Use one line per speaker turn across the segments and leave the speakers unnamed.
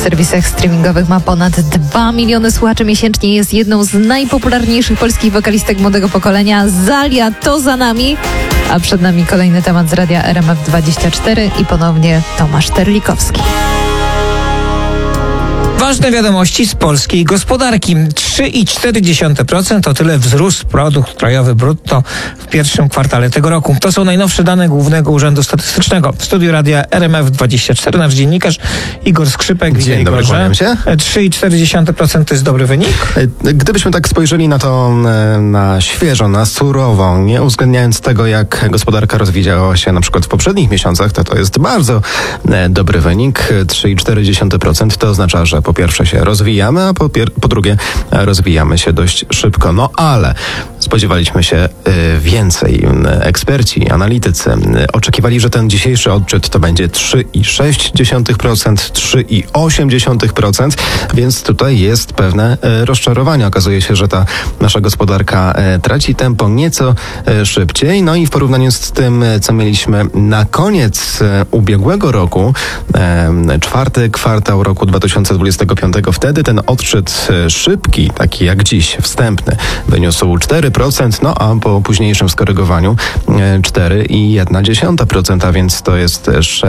serwisach streamingowych, ma ponad 2 miliony słuchaczy miesięcznie, jest jedną z najpopularniejszych polskich wokalistek młodego pokolenia. Zalia to za nami, a przed nami kolejny temat z radia RMF24 i ponownie Tomasz Terlikowski.
Ważne wiadomości z polskiej gospodarki. 3,4% to tyle wzrósł produkt krajowy brutto w pierwszym kwartale tego roku. To są najnowsze dane Głównego Urzędu Statystycznego. W studiu radia RMF24 nasz dziennikarz Igor Skrzypek.
Dzień dobry, kłaniam się.
3,4% to jest dobry wynik?
Gdybyśmy tak spojrzeli na to na świeżo, na surowo, nie uwzględniając tego, jak gospodarka rozwijała się na przykład w poprzednich miesiącach, to jest bardzo dobry wynik. 3,4% to oznacza, że po pierwsze się rozwijamy, a po drugie rozwijamy się dość szybko. No ale spodziewaliśmy się więcej. Eksperci, analitycy oczekiwali, że ten dzisiejszy odczyt to będzie 3,6%, 3,8%, więc tutaj jest pewne rozczarowanie. Okazuje się, że ta nasza gospodarka traci tempo nieco szybciej. No i w porównaniu z tym, co mieliśmy na koniec ubiegłego roku, czwarty kwartał roku 2025, wtedy ten odczyt szybki, taki jak dziś, wstępny, wyniósł 4%, no a po późniejszym skorygowaniu 4,1%, a więc to jest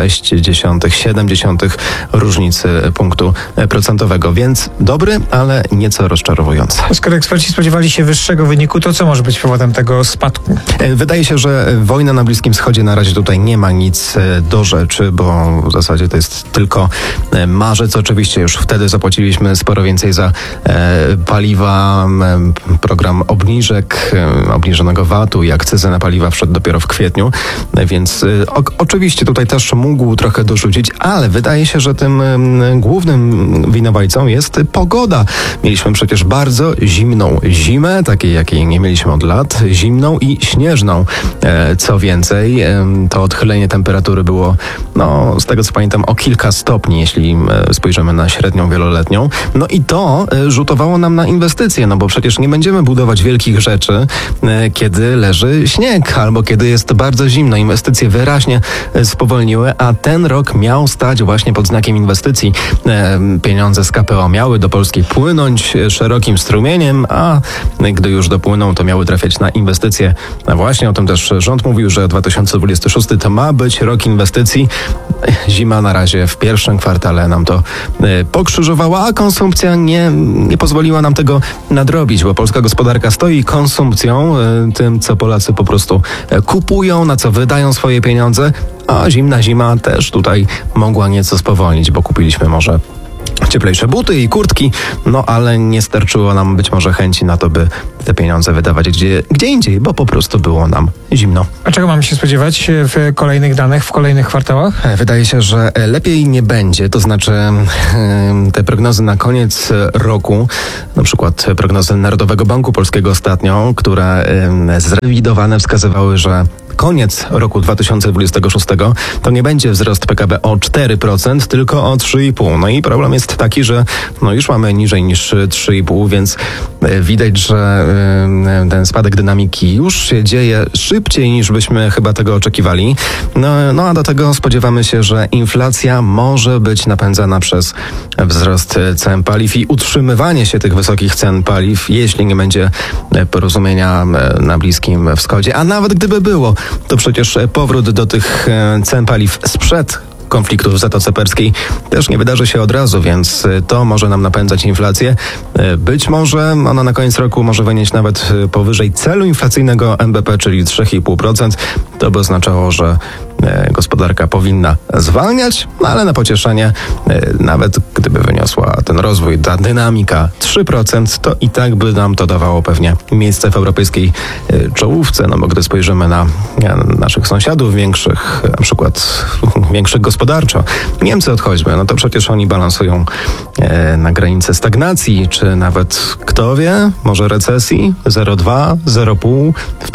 0,6 różnicy punktu procentowego, więc dobry, ale nieco rozczarowujący.
Skoro eksperci spodziewali się wyższego wyniku, to co może być powodem tego spadku?
Wydaje się, że wojna na Bliskim Wschodzie na razie tutaj nie ma nic do rzeczy, bo w zasadzie to jest tylko marzec. Oczywiście już wtedy zapłaciliśmy sporo więcej za paliwa, program obniżek, obniżonego VAT-u i akcyzy na paliwa wszedł dopiero w kwietniu, więc oczywiście tutaj też mógł trochę dorzucić, ale wydaje się, że tym głównym winowajcą jest pogoda. Mieliśmy przecież bardzo zimną zimę, takiej jakiej nie mieliśmy od lat, zimną i śnieżną. Co więcej, to odchylenie temperatury było, no z tego co pamiętam, o kilka stopni, jeśli spojrzymy na średnią wieloletnią. No i to rzutowało nam na inwestycje, no bo przecież nie będziemy budować wielkich rzeczy, kiedy leży śnieg albo kiedy jest bardzo zimno. Inwestycje wyraźnie spowolniły, a ten rok miał stać właśnie pod znakiem inwestycji. Pieniądze z KPO miały do Polski płynąć szerokim strumieniem, a gdy już dopłyną, to miały trafiać na inwestycje. No właśnie o tym też rząd mówił, że 2026 to ma być rok inwestycji. Zima na razie w pierwszym kwartale nam to pokrzyżowała, a konsumpcja nie pozwoliła nam tego nadrobić, bo polska gospodarka stoi konsumpcją, tym co Polacy po prostu kupują, na co wydają swoje pieniądze, a zimna zima też tutaj mogła nieco spowolnić, bo kupiliśmy może cieplejsze buty i kurtki, no ale nie starczyło nam być może chęci na to, by te pieniądze wydawać gdzie indziej, bo po prostu było nam zimno.
A czego mamy się spodziewać w kolejnych danych, w kolejnych kwartałach?
Wydaje się, że lepiej nie będzie, to znaczy te prognozy na koniec roku, na przykład prognozy Narodowego Banku Polskiego ostatnio, które zrewidowane wskazywały, że koniec roku 2026 to nie będzie wzrost PKB o 4%, tylko o 3,5%. No i problem jest taki, że no już mamy niżej niż 3,5%, więc widać, że ten spadek dynamiki już się dzieje szybciej niż byśmy chyba tego oczekiwali. No a do tego spodziewamy się, że inflacja może być napędzana przez wzrost cen paliw i utrzymywanie się tych wysokich cen paliw, jeśli nie będzie porozumienia na Bliskim Wschodzie. A nawet gdyby było, to przecież powrót do tych cen paliw sprzed konfliktu w Zatoce Perskiej też nie wydarzy się od razu, więc to może nam napędzać inflację. Być może ona na koniec roku może wynieść nawet powyżej celu inflacyjnego NBP, czyli 3,5%. To by oznaczało, że gospodarka powinna zwalniać, no ale na pocieszenie, nawet gdyby wyniosła ten rozwój, ta dynamika 3%, to i tak by nam to dawało pewnie miejsce w europejskiej czołówce, no bo gdy spojrzymy na naszych sąsiadów większych, na przykład większych gospodarczo, Niemcy odchodźmy, no to przecież oni balansują na granicy stagnacji, czy nawet, kto wie, może recesji, 0,2, 0,5,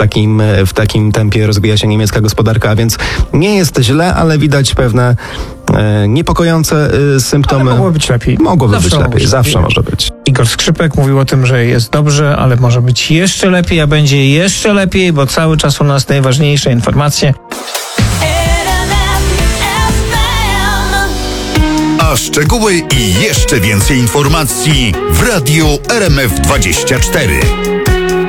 w takim tempie rozwija się niemiecka gospodarka, a więc nie jest źle, ale widać pewne niepokojące symptomy.
Ale mogło być lepiej.
Zawsze może być.
Igor Skrzypek mówił o tym, że jest dobrze, ale może być jeszcze lepiej, a będzie jeszcze lepiej, bo cały czas u nas najważniejsze informacje.
A szczegóły i jeszcze więcej informacji w Radiu RMF24.